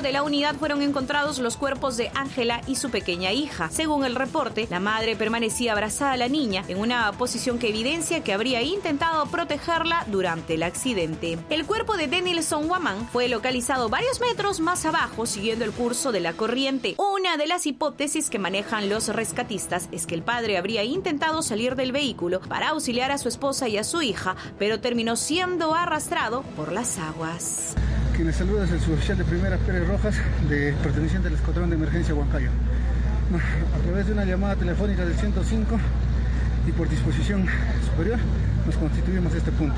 de la unidad fueron encontrados los cuerpos de Ángela y su pequeña hija. Según el reporte, la madre permanecía abrazada a la niña en una posición que evidencia que habría intentado protegerla durante el accidente. El cuerpo de Denilson Guamán fue localizado varios metros más abajo siguiendo el curso de la corriente. Una de las hipótesis que manejan los rescatistas es que el padre habría intentado salir del vehículo para auxiliar a su esposa y a su hija, pero terminó siendo arrastrado por las aguas. Quien les saluda es el suboficial de primera Pérez Rojas, perteneciente al Escuadrón de Emergencia Huancayo. A través de una llamada telefónica del 105 y por disposición superior nos constituimos este punto.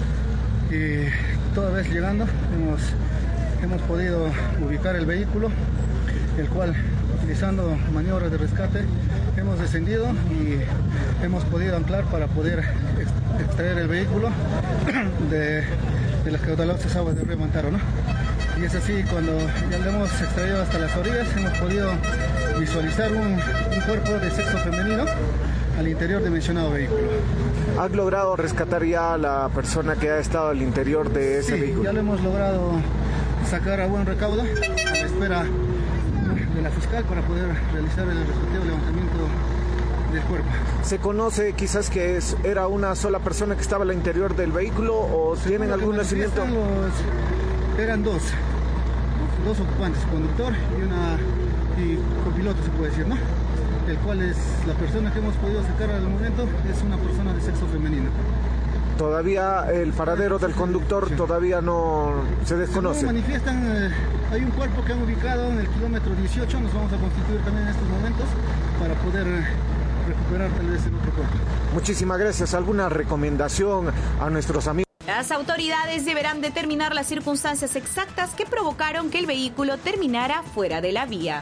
Toda vez llegando hemos podido ubicar el vehículo, el cual, utilizando maniobras de rescate, hemos descendido y hemos podido anclar para poder extraer el vehículo de las caudalosas aguas del río Mantaro, ¿no? Y es así, cuando ya lo hemos extraído hasta las orillas, hemos podido visualizar un cuerpo de sexo femenino al interior del mencionado vehículo. ¿Has logrado rescatar ya a la persona que ha estado al interior de ese vehículo? Ya lo hemos logrado sacar a buen recaudo, a la espera de la fiscal para poder realizar el respectivo levantamiento del cuerpo. ¿Se conoce quizás que era una sola persona que estaba al interior del vehículo o tienen algún nacimiento? Eran dos ocupantes, conductor y copiloto, se puede decir, ¿no? El cual es la persona que hemos podido sacar al momento, es una persona de sexo femenino. Todavía el paradero del conductor todavía no se desconoce. Según manifiestan, hay un cuerpo que han ubicado en el kilómetro 18, nos vamos a constituir también en estos momentos para poder recuperar tal vez el otro cuerpo. Muchísimas gracias. ¿Alguna recomendación a nuestros amigos? Las autoridades deberán determinar las circunstancias exactas que provocaron que el vehículo terminara fuera de la vía.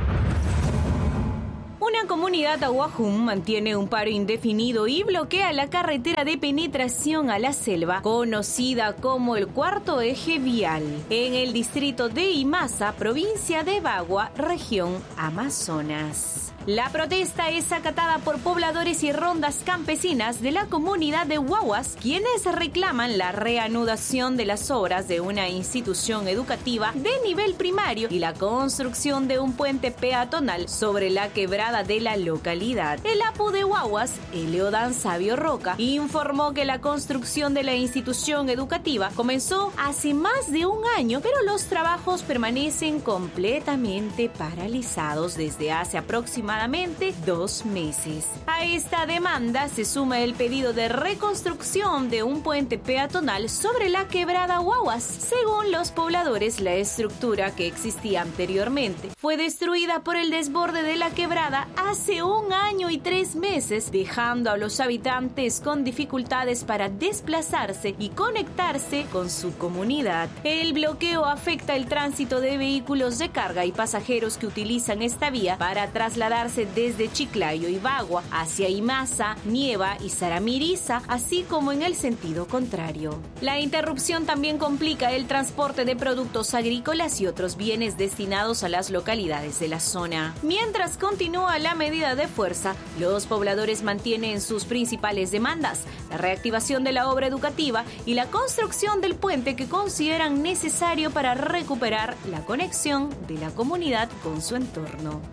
Una comunidad Aguajún mantiene un paro indefinido y bloquea la carretera de penetración a la selva, conocida como el Cuarto Eje Vial, en el distrito de Imasa, provincia de Bagua, región Amazonas. La protesta es acatada por pobladores y rondas campesinas de la comunidad de Huahuas, quienes reclaman la reanudación de las obras de una institución educativa de nivel primario y la construcción de un puente peatonal sobre la quebrada de la localidad. El APU de Huahuas, Eleodan Sabio Roca, informó que la construcción de la institución educativa comenzó hace más de un año, pero los trabajos permanecen completamente paralizados desde hace aproximadamente 2 meses. A esta demanda se suma el pedido de reconstrucción de un puente peatonal sobre la quebrada Huahuas. Según los pobladores, la estructura que existía anteriormente fue destruida por el desborde de la quebrada hace 1 año y 3 meses, dejando a los habitantes con dificultades para desplazarse y conectarse con su comunidad. El bloqueo afecta el tránsito de vehículos de carga y pasajeros que utilizan esta vía para trasladarse desde Chiclayo y Bagua hacia Imasa, Nieva y Saramiriza, así como en el sentido contrario. La interrupción también complica el transporte de productos agrícolas y otros bienes destinados a las localidades de la zona. Mientras continúa la medida de fuerza, los pobladores mantienen sus principales demandas: la reactivación de la obra educativa y la construcción del puente que consideran necesario para recuperar la conexión de la comunidad con su entorno.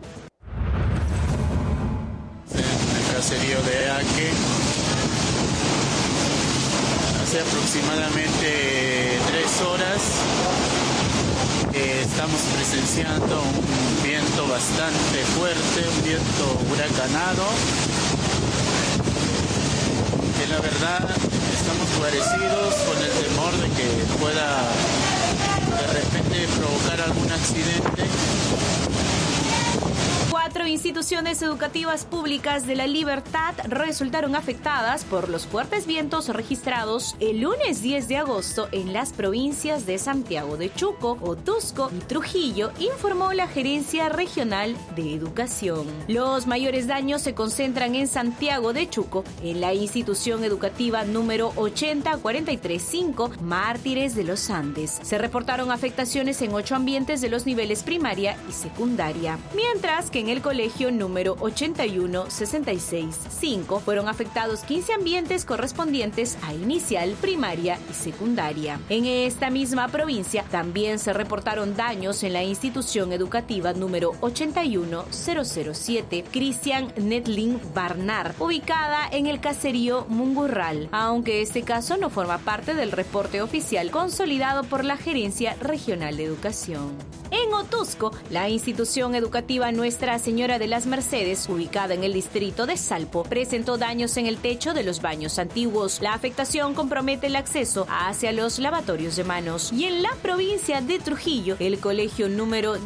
Caserío de Aque. Hace aproximadamente 3 horas estamos presenciando un viento bastante fuerte, un viento huracanado, que la verdad estamos guarecidos con el temor de que pueda de repente provocar algún accidente. 4 instituciones educativas públicas de La Libertad resultaron afectadas por los fuertes vientos registrados el lunes 10 de agosto en las provincias de Santiago de Chuco, Otusco y Trujillo, informó la Gerencia Regional de Educación. Los mayores daños se concentran en Santiago de Chuco, en la institución educativa número 80435, Mártires de los Andes. Se reportaron afectaciones en 8 ambientes de los niveles primaria y secundaria, mientras que en el colegio colegio número 81665. Fueron afectados 15 ambientes correspondientes a inicial, primaria y secundaria. En esta misma provincia también se reportaron daños en la institución educativa número 81007 Cristian Netlin Barnard, ubicada en el caserío Mungurral, aunque este caso no forma parte del reporte oficial consolidado por la Gerencia Regional de Educación. En Otuzco, la institución educativa Nuestra Señora de las Mercedes, ubicada en el distrito de Salpo, presentó daños en el techo de los baños antiguos. La afectación compromete el acceso hacia los lavatorios de manos. Y en la provincia de Trujillo, el colegio número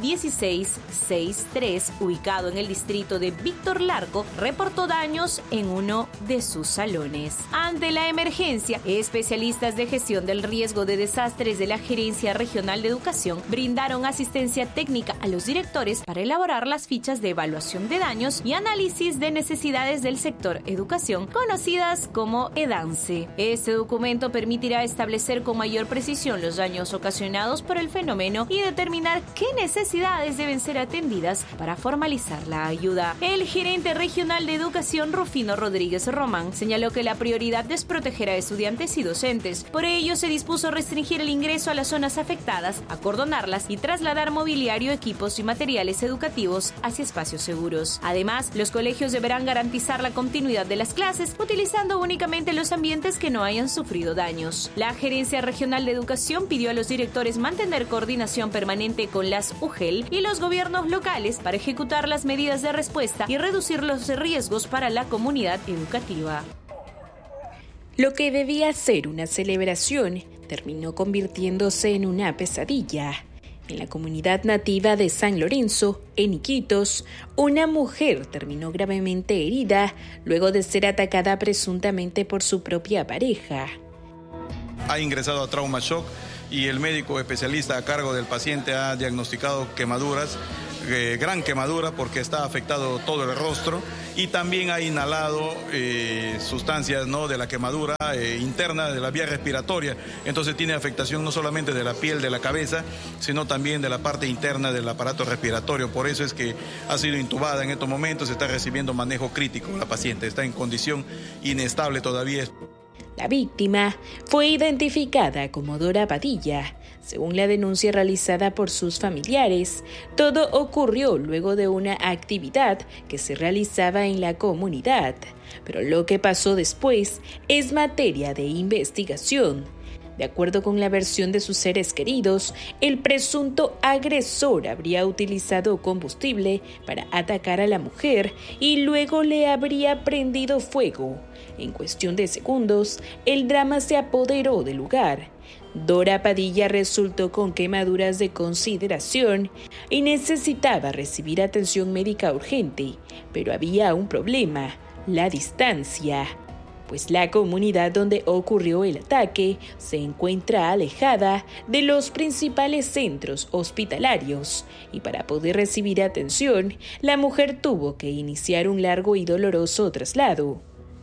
1663, ubicado en el distrito de Víctor Larco, reportó daños en uno de sus salones. Ante la emergencia, especialistas de gestión del riesgo de desastres de la Gerencia Regional de Educación brindaron asistencia técnica a los directores para elaborar las fichas de evaluación de daños y análisis de necesidades del sector educación, conocidas como EDANCE. Este documento permitirá establecer con mayor precisión los daños ocasionados por el fenómeno y determinar qué necesidades deben ser atendidas para formalizar la ayuda. El gerente regional de educación, Rufino Rodríguez Román, señaló que la prioridad es proteger a estudiantes y docentes. Por ello, se dispuso restringir el ingreso a las zonas afectadas, acordonarlas y trasladar mobiliario, equipos y materiales educativos hacia espacios seguros. Además, los colegios deberán garantizar la continuidad de las clases utilizando únicamente los ambientes que no hayan sufrido daños. La Gerencia Regional de Educación pidió a los directores mantener coordinación permanente con las UGEL y los gobiernos locales para ejecutar las medidas de respuesta y reducir los riesgos para la comunidad educativa. Lo que debía ser una celebración terminó convirtiéndose en una pesadilla. En la comunidad nativa de San Lorenzo, en Iquitos, una mujer terminó gravemente herida luego de ser atacada presuntamente por su propia pareja. Ha ingresado a trauma shock y el médico especialista a cargo del paciente ha diagnosticado quemaduras, gran quemadura porque está afectado todo el rostro y también ha inhalado sustancias de la quemadura interna de la vía respiratoria. Entonces tiene afectación no solamente de la piel de la cabeza, sino también de la parte interna del aparato respiratorio. Por eso es que ha sido intubada en estos momentos, está recibiendo manejo crítico. La paciente está en condición inestable todavía. La víctima fue identificada como Dora Padilla. Según la denuncia realizada por sus familiares, todo ocurrió luego de una actividad que se realizaba en la comunidad. Pero lo que pasó después es materia de investigación. De acuerdo con la versión de sus seres queridos, el presunto agresor habría utilizado combustible para atacar a la mujer y luego le habría prendido fuego. En cuestión de segundos, el drama se apoderó del lugar. Dora Padilla resultó con quemaduras de consideración y necesitaba recibir atención médica urgente, pero había un problema: la distancia, pues la comunidad donde ocurrió el ataque se encuentra alejada de los principales centros hospitalarios y para poder recibir atención, la mujer tuvo que iniciar un largo y doloroso traslado.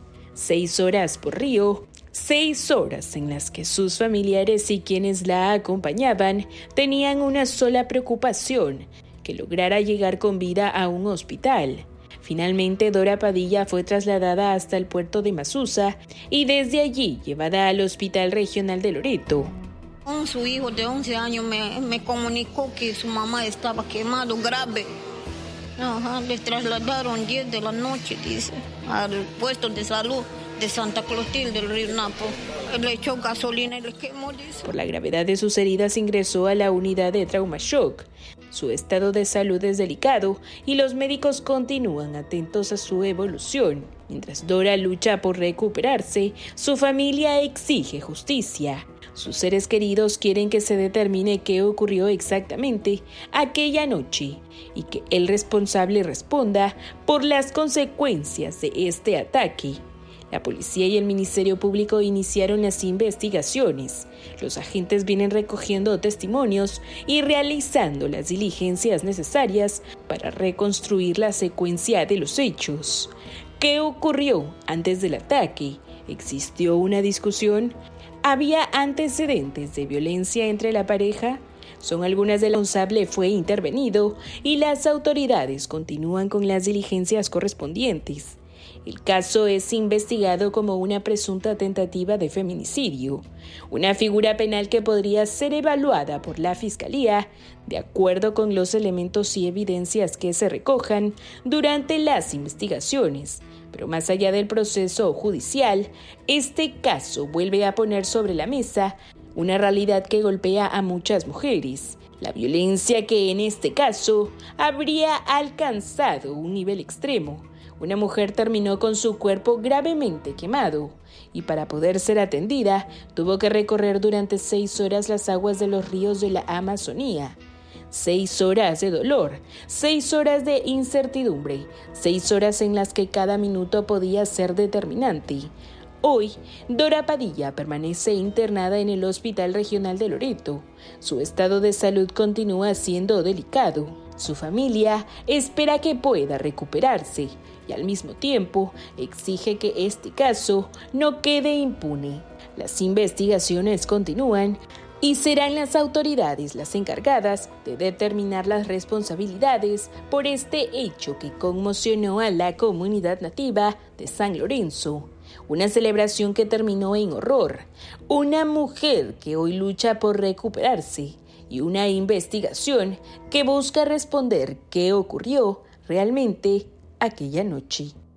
6 horas por río, 6 horas en las que sus familiares y quienes la acompañaban tenían una sola preocupación: que lograra llegar con vida a un hospital. Finalmente, Dora Padilla fue trasladada hasta el puerto de Masusa y desde allí llevada al Hospital Regional de Loreto. Su hijo de 11 años me comunicó que su mamá estaba quemado grave. Le trasladaron 10 de la noche, dice, al puesto de salud de Santa Clotilde del Río Napo. Le echó gasolina y le quemó, dice. Por la gravedad de sus heridas ingresó a la unidad de trauma shock. Su estado de salud es delicado y los médicos continúan atentos a su evolución. Mientras Dora lucha por recuperarse, su familia exige justicia. Sus seres queridos quieren que se determine qué ocurrió exactamente aquella noche y que el responsable responda por las consecuencias de este ataque. La policía y el Ministerio Público iniciaron las investigaciones. Los agentes vienen recogiendo testimonios y realizando las diligencias necesarias para reconstruir la secuencia de los hechos. ¿Qué ocurrió antes del ataque? ¿Existió una discusión? ¿Había antecedentes de violencia entre la pareja? son algunas de las responsables fue intervenido y las autoridades continúan con las diligencias correspondientes. El caso es investigado como una presunta tentativa de feminicidio, una figura penal que podría ser evaluada por la Fiscalía de acuerdo con los elementos y evidencias que se recojan durante las investigaciones. Pero más allá del proceso judicial, este caso vuelve a poner sobre la mesa una realidad que golpea a muchas mujeres. La violencia que en este caso habría alcanzado un nivel extremo. Una mujer terminó con su cuerpo gravemente quemado y para poder ser atendida tuvo que recorrer durante 6 horas las aguas de los ríos de la Amazonía. 6 horas de dolor, 6 horas de incertidumbre, 6 horas en las que cada minuto podía ser determinante. Hoy, Dora Padilla permanece internada en el Hospital Regional de Loreto. Su estado de salud continúa siendo delicado. Su familia espera que pueda recuperarse y al mismo tiempo exige que este caso no quede impune. Las investigaciones continúan y serán las autoridades las encargadas de determinar las responsabilidades por este hecho que conmocionó a la comunidad nativa de San Lorenzo. Una celebración que terminó en horror, una mujer que hoy lucha por recuperarse y una investigación que busca responder qué ocurrió realmente aquella noche.